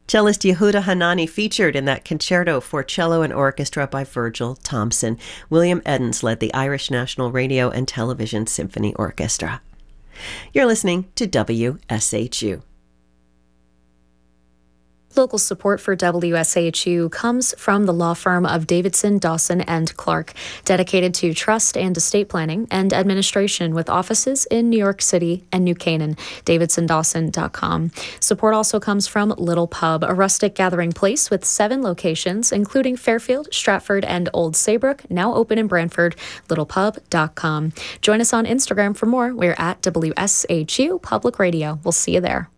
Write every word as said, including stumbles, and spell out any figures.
Cellist Yehuda Hanani featured in that concerto for cello and orchestra by Virgil Thompson. William Eddins led the Irish National Radio and Television Symphony Orchestra. You're listening to W S H U. Local support for W S H U comes from the law firm of Davidson, Dawson, and Clark, dedicated to trust and estate planning and administration with offices in New York City and New Canaan, davidson dawson dot com. Support also comes from Little Pub, a rustic gathering place with seven locations, including Fairfield, Stratford, and Old Saybrook, now open in Brantford, little pub dot com. Join us on Instagram for more. We're at W S H U Public Radio. We'll see you there.